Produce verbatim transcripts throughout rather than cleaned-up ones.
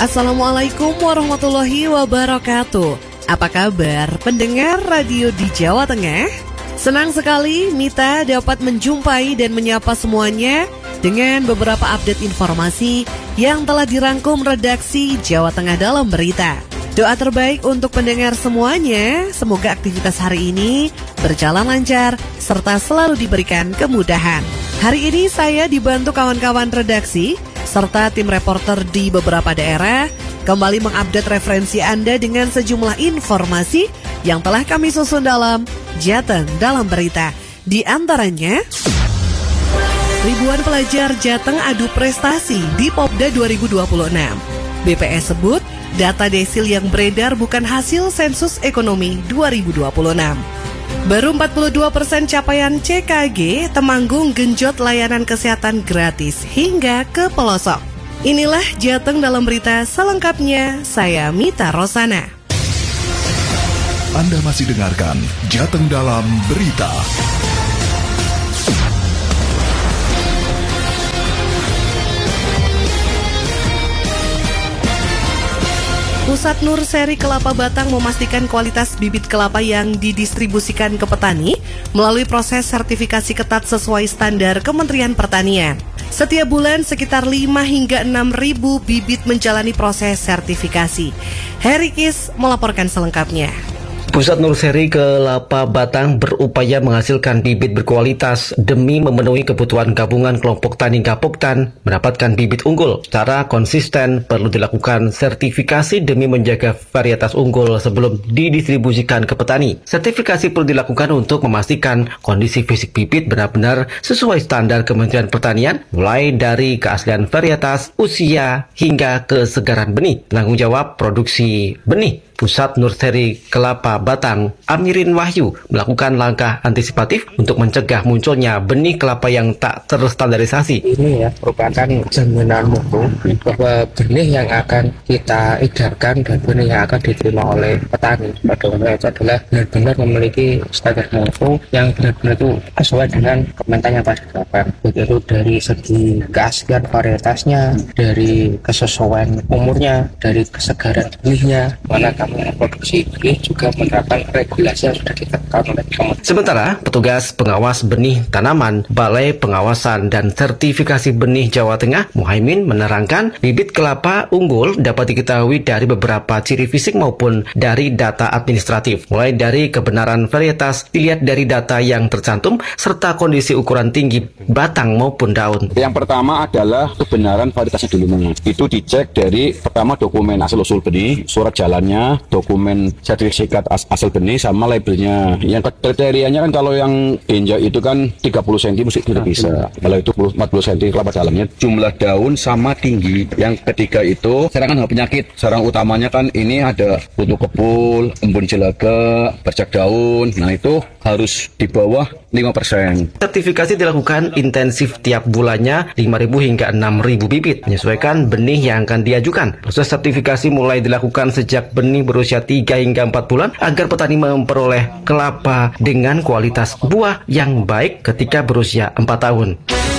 Assalamualaikum warahmatullahi wabarakatuh. Apa kabar pendengar radio di Jawa Tengah? Senang sekali Mita dapat menjumpai dan menyapa semuanya dengan beberapa update informasi yang telah dirangkum redaksi Jawa Tengah dalam berita. Doa terbaik untuk pendengar semuanya, semoga aktivitas hari ini berjalan lancar serta selalu diberikan kemudahan. Hari ini saya dibantu kawan-kawan redaksi serta tim reporter di beberapa daerah kembali mengupdate referensi Anda dengan sejumlah informasi yang telah kami susun dalam Jateng dalam berita. Di antaranya, ribuan pelajar Jateng adu prestasi di Popda dua ribu dua puluh enam. B P S sebut data desil yang beredar bukan hasil sensus ekonomi dua ribu dua puluh enam. Baru empat puluh dua persen capaian C K G, Temanggung genjot layanan kesehatan gratis hingga ke pelosok. Inilah Jateng dalam berita selengkapnya, saya Mita Rosana. Anda masih dengarkan Jateng dalam berita. Pusat Nurseri Kelapa Batang memastikan kualitas bibit kelapa yang didistribusikan ke petani melalui proses sertifikasi ketat sesuai standar Kementerian Pertanian. Setiap bulan sekitar lima hingga enam ribu bibit menjalani proses sertifikasi. Heri Kis melaporkan selengkapnya. Pusat Nurseri Kelapa Batang berupaya menghasilkan bibit berkualitas demi memenuhi kebutuhan gabungan kelompok tani Gapoktan mendapatkan bibit unggul. Secara konsisten perlu dilakukan sertifikasi demi menjaga varietas unggul sebelum didistribusikan ke petani. Sertifikasi perlu dilakukan untuk memastikan kondisi fisik bibit benar-benar sesuai standar Kementerian Pertanian, mulai dari keaslian varietas, usia, hingga kesegaran benih. Tanggung jawab produksi benih Pusat Nurseri Kelapa Batang, Amirin Wahyu, melakukan langkah antisipatif untuk mencegah munculnya benih kelapa yang tak terstandarisasi. Ini ya merupakan jaminan mutu bahwa benih yang akan kita edarkan dan benih yang akan diterima oleh petani pada umumnya itu adalah benar-benar memiliki standar mutu yang benar-benar itu sesuai dengan Kementerian yang pada dilakukan. Begitu dari segi keaslian varietasnya, dari kesesuaian umurnya, dari kesegaran benihnya, mana kami produksi benih juga menerapkan regulasi yang sudah ditetapkan oleh Kementerian. Sementara petugas pengawas benih tanaman Balai Pengawasan dan Sertifikasi Benih Jawa Tengah, Muhaimin, menerangkan bibit kelapa unggul dapat diketahui dari beberapa ciri fisik maupun dari data administratif. Mulai dari kebenaran varietas dilihat dari data yang tercantum serta kondisi ukuran tinggi batang maupun daun. Yang pertama adalah kebenaran varietasnya dulu, Mas. Itu dicek dari pertama dokumen asal-usul benih, surat jalannya, dokumen sertifikat as asal benih sama labelnya. Yang kriterianya kan kalau yang denja itu kan tiga puluh sentimeter mesti tidak bisa. Kalau itu empat puluh sentimeter kelapa dalamnya, jumlah daun sama tinggi. Yang ketiga itu serangan penyakit. Serang utamanya kan ini ada kutu kepul, embun jelaga, bercak daun. Nah itu harus di bawah lima persen. Sertifikasi dilakukan intensif tiap bulannya lima ribu hingga enam ribu bibit, menyesuaikan benih yang akan diajukan. Proses sertifikasi mulai dilakukan sejak benih berusia tiga hingga empat bulan agar petani memperoleh kelapa dengan kualitas buah yang baik ketika berusia empat tahun.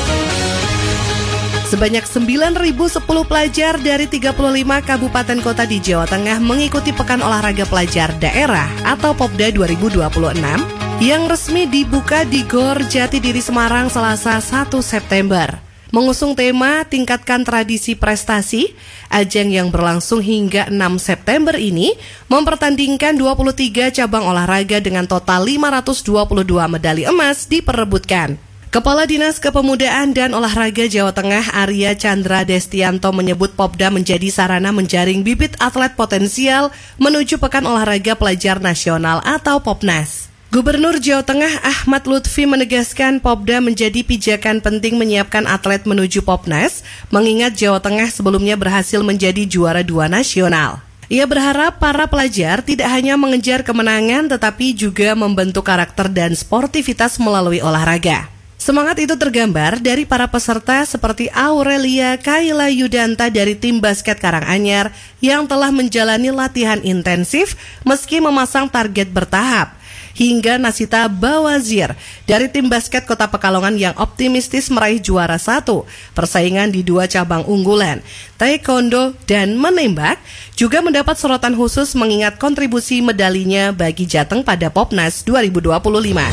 Sebanyak sembilan ribu sepuluh pelajar dari tiga puluh lima kabupaten kota di Jawa Tengah mengikuti Pekan Olahraga Pelajar Daerah atau Popda dua ribu dua puluh enam yang resmi dibuka di Gor Jatidiri Semarang Selasa satu September. Mengusung tema Tingkatkan Tradisi Prestasi, ajang yang berlangsung hingga enam September ini mempertandingkan dua puluh tiga cabang olahraga dengan total lima ratus dua puluh dua medali emas diperebutkan. Kepala Dinas Kepemudaan dan Olahraga Jawa Tengah Arya Chandra Destianto menyebut Popda menjadi sarana menjaring bibit atlet potensial menuju Pekan Olahraga Pelajar Nasional atau Popnas. Gubernur Jawa Tengah Ahmad Lutfi menegaskan Popda menjadi pijakan penting menyiapkan atlet menuju Popnas, mengingat Jawa Tengah sebelumnya berhasil menjadi juara dua nasional. Ia berharap para pelajar tidak hanya mengejar kemenangan tetapi juga membentuk karakter dan sportivitas melalui olahraga. Semangat itu tergambar dari para peserta seperti Aurelia Kaila Yudanta dari tim basket Karanganyar yang telah menjalani latihan intensif meski memasang target bertahap. hingga Nasita Bawazir dari tim basket Kota Pekalongan yang optimistis meraih juara satu. Persaingan di dua cabang unggulan, taekwondo dan menembak, juga mendapat sorotan khusus mengingat kontribusi medalinya bagi Jateng pada Popnas dua ribu dua puluh lima.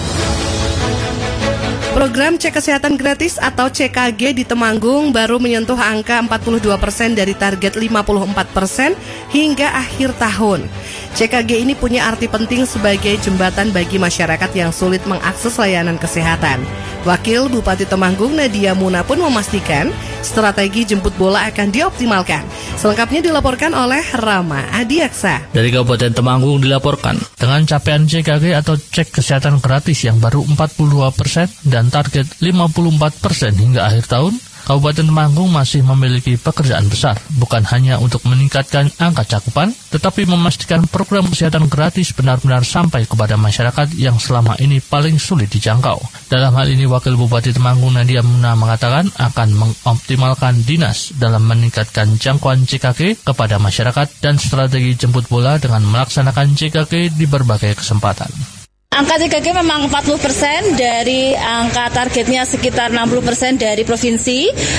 Program Cek Kesehatan Gratis atau C K G di Temanggung baru menyentuh angka empat puluh dua persen dari target lima puluh empat persen hingga akhir tahun. C K G ini punya arti penting sebagai jembatan bagi masyarakat yang sulit mengakses layanan kesehatan. Wakil Bupati Temanggung Nadia Muna pun memastikan strategi jemput bola akan dioptimalkan. Selengkapnya dilaporkan oleh Rama Adiaksa. Dari Kabupaten Temanggung dilaporkan, dengan capaian C K G atau cek kesehatan gratis yang baru empat puluh dua persen dan target lima puluh empat persen hingga akhir tahun, Kabupaten Temanggung masih memiliki pekerjaan besar, bukan hanya untuk meningkatkan angka cakupan, tetapi memastikan program kesehatan gratis benar-benar sampai kepada masyarakat yang selama ini paling sulit dijangkau. Dalam hal ini, Wakil Bupati Temanggung Nadia Muna mengatakan akan mengoptimalkan dinas dalam meningkatkan jangkauan C K G kepada masyarakat dan strategi jemput bola dengan melaksanakan C K G di berbagai kesempatan. Angka C K G memang empat puluh persen dari angka targetnya sekitar enam puluh persen dari provinsi.